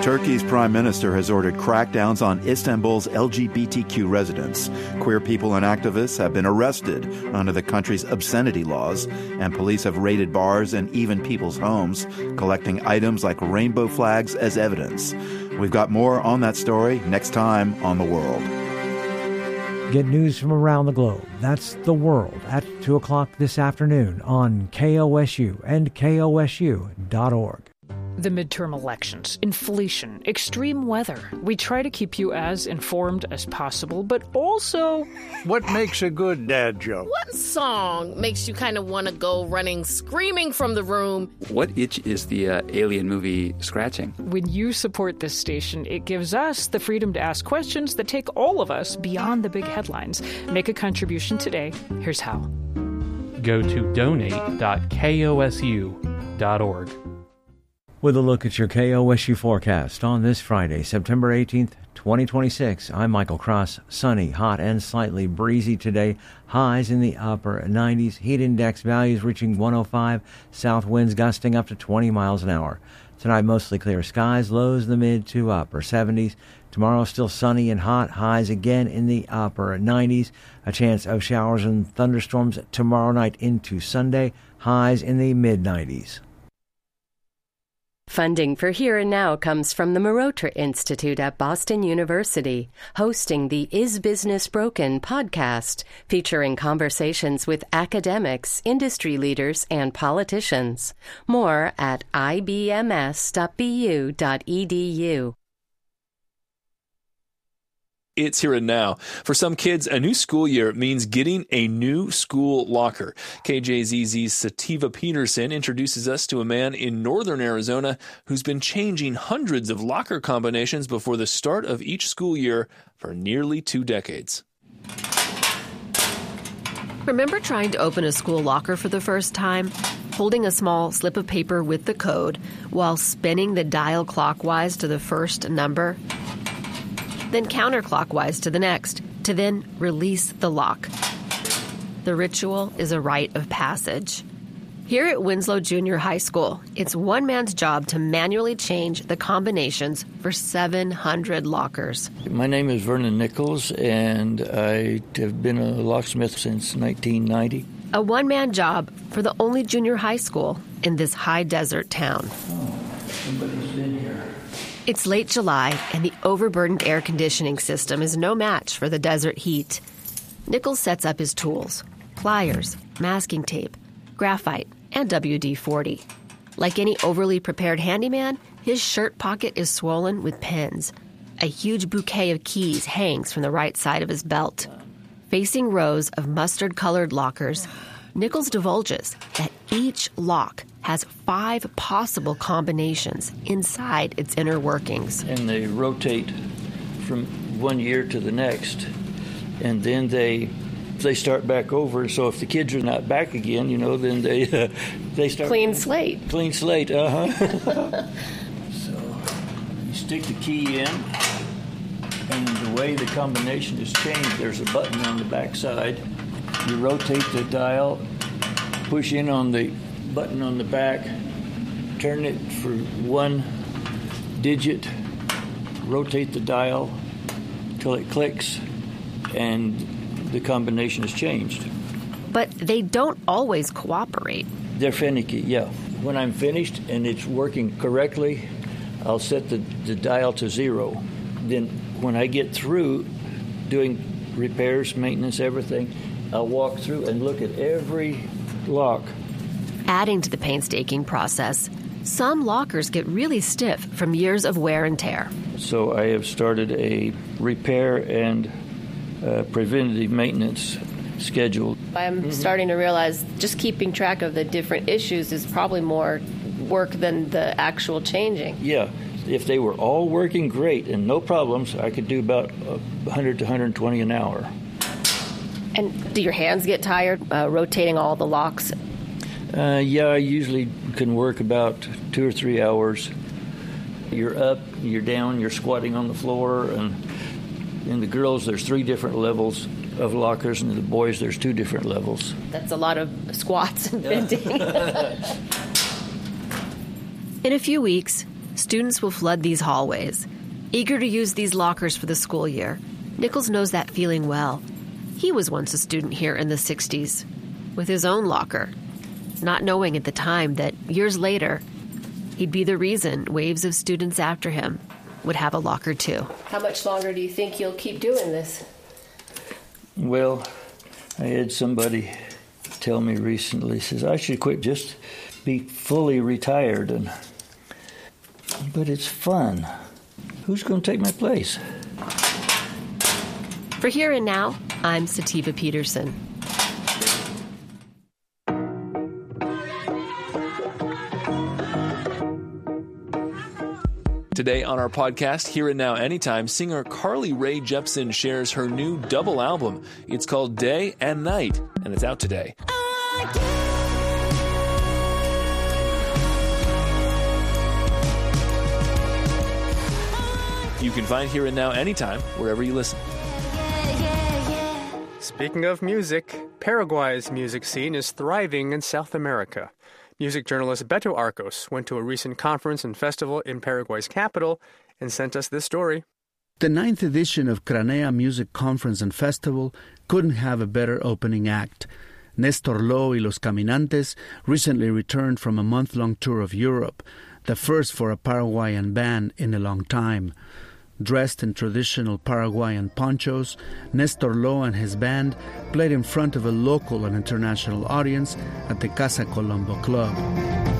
Turkey's prime minister has ordered crackdowns on Istanbul's LGBTQ residents. Queer people and activists have been arrested under the country's obscenity laws, and police have raided bars and even people's homes, collecting items like rainbow flags as evidence. We've got more on that story next time on The World. Get news from around the globe. That's The World at 2 o'clock this afternoon on KOSU and KOSU.org. The midterm elections, inflation, extreme weather. We try to keep you as informed as possible, but also... What makes a good dad joke? What song makes you kind of want to go running, screaming from the room? What itch is the Alien movie scratching? When you support this station, it gives us the freedom to ask questions that take all of us beyond the big headlines. Make a contribution today. Here's how. Go to donate.kosu.org. With a look at your KOSU forecast on this Friday, September 18th, 2026. I'm Michael Cross. Sunny, hot, and slightly breezy today. Highs in the upper 90s. Heat index values reaching 105. South winds gusting up to 20 miles an hour. Tonight, mostly clear skies. Lows in the mid to upper 70s. Tomorrow, still sunny and hot. Highs again in the upper 90s. A chance of showers and thunderstorms tomorrow night into Sunday. Highs in the mid 90s. Funding for Here and Now comes from the Marotra Institute at Boston University, hosting the Is Business Broken podcast, featuring conversations with academics, industry leaders, and politicians. More at ibms.bu.edu. It's Here and Now. For some kids, a new school year means getting a new school locker. KJZZ's Sativa Peterson introduces us to a man in northern Arizona who's been changing hundreds of locker combinations before the start of each school year for nearly 2 decades. Remember trying to open a school locker for the first time? Holding a small slip of paper with the code while spinning the dial clockwise to the first number? Then counterclockwise to the next, to then release the lock. The ritual is a rite of passage. Here at Winslow Junior High School, it's one man's job to manually change the combinations for 700 lockers. My name is Vernon Nichols, and I have been a locksmith since 1990. A one-man job for the only junior high school in this high desert town. Oh, somebody's been here. It's late July, and the overburdened air conditioning system is no match for the desert heat. Nichols sets up his tools: pliers, masking tape, graphite, and WD-40. Like any overly prepared handyman, his shirt pocket is swollen with pins. A huge bouquet of keys hangs from the right side of his belt. Facing rows of mustard-colored lockers, Nichols divulges that each lock has 5 possible combinations inside its inner workings. And they rotate from one year to the next, and then they start back over. So if the kids are not back again, then they start clean slate. Clean slate, So you stick the key in, and the way the combination is changed, there's a button on the back side. You rotate the dial, push in on the button on the back, turn it for 1 digit, rotate the dial till it clicks, and the combination is changed. But they don't always cooperate. They're finicky, yeah. When I'm finished and it's working correctly, I'll set the dial to 0. Then when I get through doing repairs, maintenance, everything, I'll walk through and look at every lock. Adding to the painstaking process, some lockers get really stiff from years of wear and tear. So I have started a repair and preventative maintenance schedule. I'm starting to realize just keeping track of the different issues is probably more work than the actual changing. Yeah. If they were all working great and no problems, I could do about 100 to 120 an hour. And do your hands get tired rotating all the locks? Yeah, I usually can work about 2 or 3 hours. You're up, you're down, you're squatting on the floor, and in the girls there's 3 different levels of lockers, and in the boys there's 2 different levels. That's a lot of squats and bending. In a few weeks, Students will flood these hallways, eager to use these lockers for the school year. Nichols knows that feeling well. He was once a student here in the 60s, with his own locker, not knowing at the time that years later, he'd be the reason waves of students after him would have a locker too. How much longer do you think you'll keep doing this? Well, I had somebody tell me recently, says I should quit, just be fully retired. But it's fun. Who's going to take my place? For Here and Now, I'm Sativa Peterson. Today on our podcast, Here and Now Anytime, singer Carly Rae Jepsen shares her new double album. It's called Day and Night, and it's out today. You can find Here and Now anytime, wherever you listen. Speaking of music, Paraguay's music scene is thriving in South America. Music journalist Beto Arcos went to a recent conference and festival in Paraguay's capital and sent us this story. The 9th edition of Cranea Music Conference and Festival couldn't have a better opening act. Néstor Low y Los Caminantes recently returned from a month-long tour of Europe, the first for a Paraguayan band in a long time. Dressed in traditional Paraguayan ponchos, Néstor Low and his band played in front of a local and international audience at the Casa Colombo Club.